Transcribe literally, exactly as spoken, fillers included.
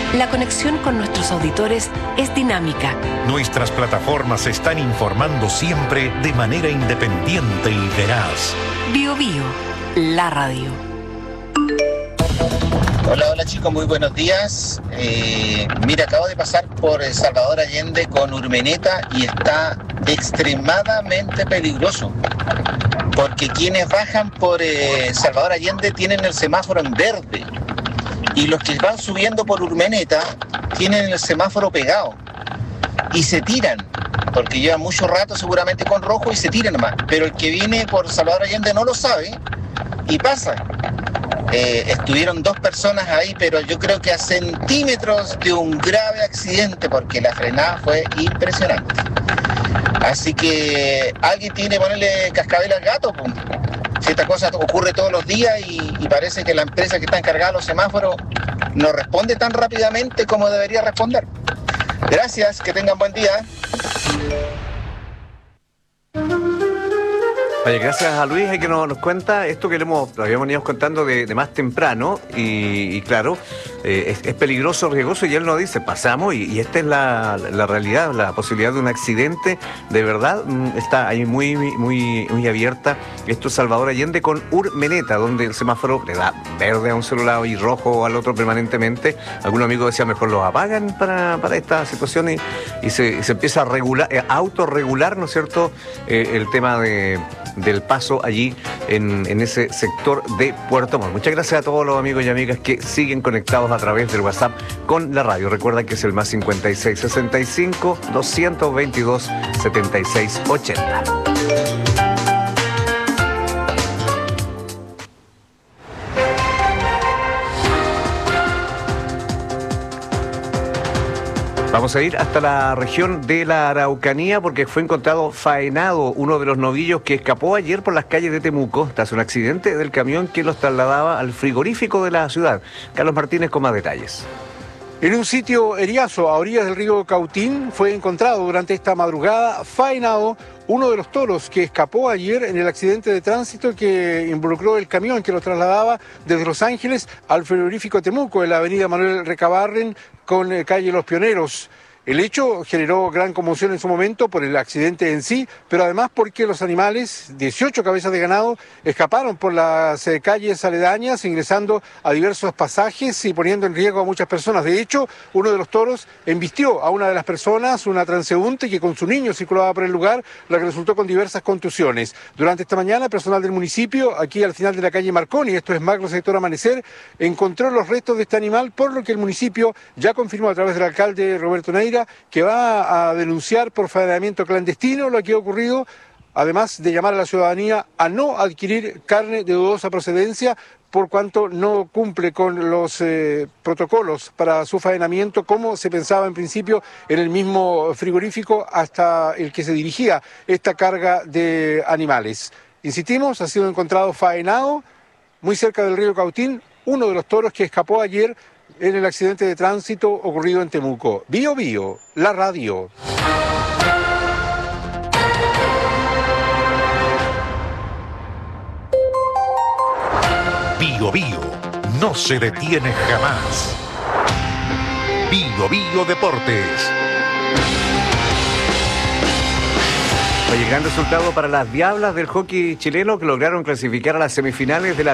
La conexión con nuestros auditores es dinámica. Nuestras plataformas están informando siempre de manera independiente y veraz. Bio Bio, la radio. Hola, hola chicos, muy buenos días. Eh, mira, acabo de pasar por El Salvador Allende con Urmeneta y está extremadamente peligroso. Porque quienes bajan por eh, Salvador Allende tienen el semáforo en verde. Y los que van subiendo por Urmeneta tienen el semáforo pegado. Y se tiran, porque llevan mucho rato seguramente con rojo y se tiran nomás. Pero el que viene por Salvador Allende no lo sabe y pasa. Eh, estuvieron dos personas ahí, pero yo creo que a centímetros de un grave accidente, porque la frenada fue impresionante. Así que alguien tiene que ponerle cascabel al gato, pues. Si esta cosa ocurre todos los días y, y parece que la empresa que está encargada de los semáforos no responde tan rápidamente como debería responder. Gracias, que tengan buen día. Oye, gracias a Luis que nos, nos cuenta esto que le hemos, lo habíamos venido contando de, de más temprano y, y claro, eh, es, es peligroso, riesgoso y él nos dice, pasamos y, y esta es la, la realidad, la posibilidad de un accidente, de verdad está ahí muy, muy, muy abierta. Esto es Salvador Allende con Urmeneta, donde el semáforo le da verde a un solo lado y rojo al otro permanentemente. Algunos amigos decían mejor los apagan para, para esta situación y, y, se, y se empieza a regular, a autorregular, ¿no es cierto?, eh, el tema de del paso allí en, en ese sector de Puerto Montt. Muchas gracias a todos los amigos y amigas que siguen conectados a través del WhatsApp con la radio. Recuerda que es el más cincuenta y seis sesenta y cinco, doscientos veintidós, setenta y seis ochenta. Vamos a ir hasta la región de la Araucanía porque fue encontrado faenado uno de los novillos que escapó ayer por las calles de Temuco tras un accidente del camión que los trasladaba al frigorífico de la ciudad. Carlos Martínez con más detalles. En un sitio eriazo a orillas del río Cautín fue encontrado durante esta madrugada faenado uno de los toros que escapó ayer en el accidente de tránsito que involucró el camión que lo trasladaba desde Los Ángeles al frigorífico Temuco en la avenida Manuel Recabarren con eh, calle Los Pioneros. El hecho generó gran conmoción en su momento por el accidente en sí, pero además porque los animales, dieciocho cabezas de ganado, escaparon por las eh, calles aledañas, ingresando a diversos pasajes y poniendo en riesgo a muchas personas. De hecho, uno de los toros embistió a una de las personas, una transeúnte que con su niño circulaba por el lugar, la que resultó con diversas contusiones. Durante esta mañana, personal del municipio, aquí al final de la calle Marconi, esto es Macro Sector Amanecer, encontró los restos de este animal, por lo que el municipio ya confirmó a través del alcalde Roberto Neira que va a denunciar por faenamiento clandestino lo que ha ocurrido, además de llamar a la ciudadanía a no adquirir carne de dudosa procedencia por cuanto no cumple con los eh, protocolos para su faenamiento como se pensaba en principio en el mismo frigorífico hasta el que se dirigía esta carga de animales. Insistimos, ha sido encontrado faenado muy cerca del río Cautín uno de los toros que escapó ayer en el accidente de tránsito ocurrido en Temuco. Bio Bio, la radio. Bio Bio no se detiene jamás. Bio Bio Deportes. Oye, gran resultado para las Diablas del hockey chileno que lograron clasificar a las semifinales de la